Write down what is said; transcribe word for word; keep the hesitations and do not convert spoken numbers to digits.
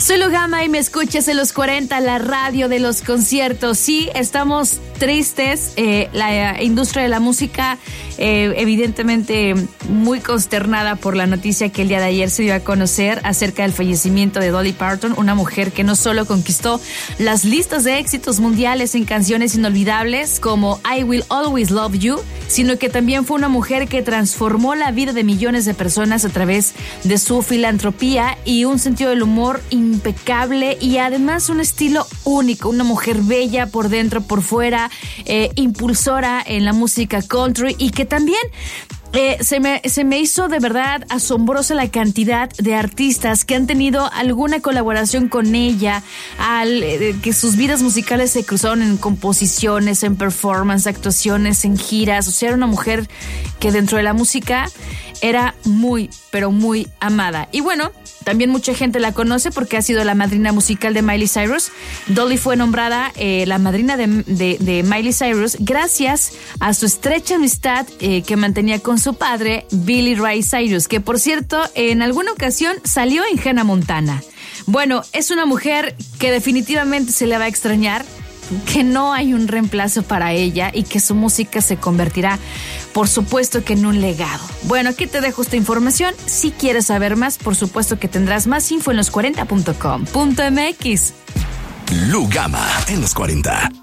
Soy Lugama y me escuchas en los cuarenta, la radio de los conciertos. Sí, estamos tristes. Eh, la eh, industria de la música, eh, evidentemente muy consternada por la noticia que el día de ayer se dio a conocer acerca del fallecimiento de Dolly Parton, una mujer que no solo conquistó las listas de éxitos mundiales en canciones inolvidables como I Will Always Love You, sino que también fue una mujer que transformó la vida de millones de personas a través de su filantropía y un sentido del humor impecable y además un estilo único, una mujer bella por dentro, por fuera, eh, impulsora en la música country y que también Eh, se me, se me hizo de verdad asombrosa la cantidad de artistas que han tenido alguna colaboración con ella, al, eh, que sus vidas musicales se cruzaron en composiciones, en performance, actuaciones, en giras. O sea, era una mujer que dentro de la música era muy, pero muy amada. Y bueno, también mucha gente la conoce porque ha sido la madrina musical de Miley Cyrus. Dolly fue nombrada eh, la madrina de, de, de Miley Cyrus gracias a su estrecha amistad eh, que mantenía con su padre, Billy Ray Cyrus, que por cierto, en alguna ocasión salió en Hannah Montana. Bueno, es una mujer que definitivamente se le va a extrañar, que no hay un reemplazo para ella y que su música se convertirá, por supuesto, que en un legado. Bueno, aquí te dejo esta información. Si quieres saber más, por supuesto que tendrás más info en los cuarenta punto com punto m x. Lugama en los cuarenta.